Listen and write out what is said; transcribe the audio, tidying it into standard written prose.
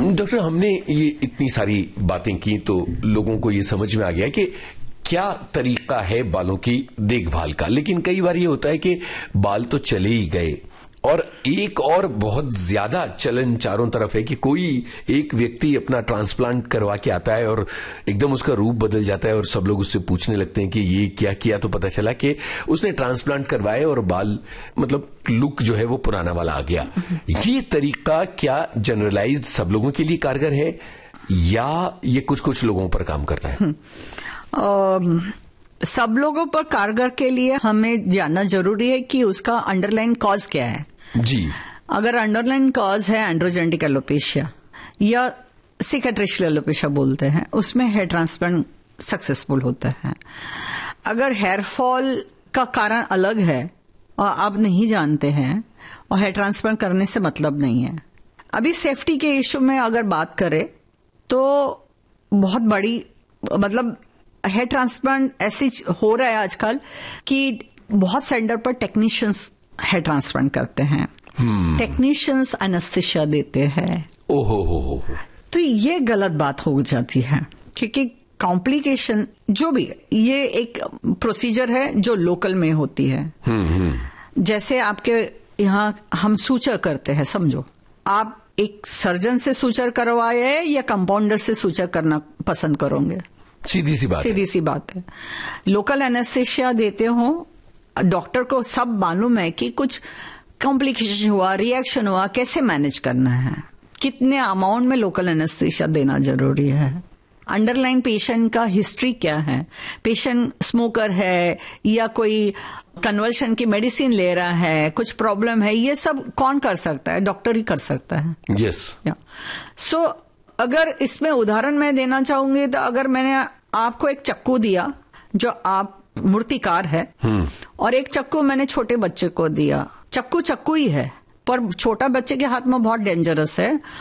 Doctor, हमने ये इतनी सारी बातें की तो लोगों को ये समझ में आ गया कि क्या तरीका है बालों की देखभाल का, लेकिन कई बार ये होता है कि बाल तो चले ही गए और एक और बहुत ज्यादा चलन चारों तरफ है कि कोई एक व्यक्ति अपना ट्रांसप्लांट करवा के आता है और एकदम उसका रूप बदल जाता है और सब लोग उससे पूछने लगते हैं कि ये क्या किया, तो पता चला कि उसने ट्रांसप्लांट करवाए और बाल मतलब लुक जो है वो पुराना वाला आ गया। ये तरीका क्या जनरलाइज्ड सब लोगों के लिए कारगर है या ये कुछ कुछ लोगों पर काम करता है? सब लोगों पर कारगर के लिए हमें जानना जरूरी है कि उसका अंडरलाइन कॉज क्या है। जी, अगर अंडरलाइन कॉज है एंड्रोजेनिक एलोपेशिया या सिकेट्रिशियल एलोपेशिया बोलते हैं, उसमें हेयर ट्रांसप्लांट सक्सेसफुल होता है। अगर हेयर फॉल का कारण अलग है और आप नहीं जानते हैं और हेयर ट्रांसप्लांट करने से मतलब नहीं है। अभी सेफ्टी के इश्यू में अगर बात करें तो बहुत बड़ी मतलब हेयर ट्रांसप्लांट ऐसे हो रहा है आजकल कि बहुत सेंटर पर टेक्नीशियंस हेयर ट्रांसप्लांट करते हैं। टेक्नीशियंस एनेस्थीसिया देते हैं। ओहो हो। तो ये गलत बात हो जाती है क्योंकि कॉम्प्लिकेशन जो भी ये एक प्रोसीजर है जो लोकल में होती है। जैसे आपके यहाँ हम सूचर करते हैं, समझो आप एक सर्जन से सूचर करवाए या कंपाउंडर से सूचर करना पसंद करोगे? सीधी सी बात है। लोकल एनेस्थीसिया देते हो, डॉक्टर को सब मालूम है कि कुछ कॉम्प्लिकेशन हुआ, रिएक्शन हुआ, कैसे मैनेज करना है, कितने अमाउंट में लोकल एनेस्थीसिया देना जरूरी है, अंडरलाइन पेशेंट का हिस्ट्री क्या है, पेशेंट स्मोकर है या कोई कन्वर्शन की मेडिसिन ले रहा है, कुछ प्रॉब्लम है, ये सब कौन कर सकता है? डॉक्टर ही कर सकता है। यस। सो अगर इसमें उदाहरण मैं देना चाहूंगी तो अगर मैंने आपको एक चक्कू दिया जो आप मूर्तिकार है और एक चक्कू मैंने छोटे बच्चे को दिया, चक्कू ही है पर छोटा बच्चे के हाथ में बहुत डेंजरस है